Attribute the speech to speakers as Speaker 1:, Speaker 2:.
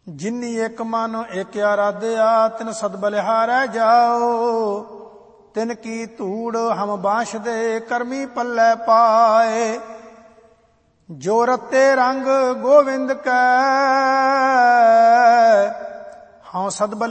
Speaker 1: ਜਿਨੀ ਇੱਕ ਮਨ ਇੱਕ ਆਰਾਧਿਆ, ਤਿਨ ਸਦ ਬਲਿਹਾਰੈ ਜਾਓ। ਤਿਨ ਕੀ ਧੂੜ ਹਮ ਬਾਂਸ਼ਦੇ, ਕਰਮੀ ਪੱਲੇ ਪਾਏ। ਜੋ ਰਤੇ ਰੰਗ ਗੋਵਿੰਦ ਕੈ, ਹਉ ਸਦ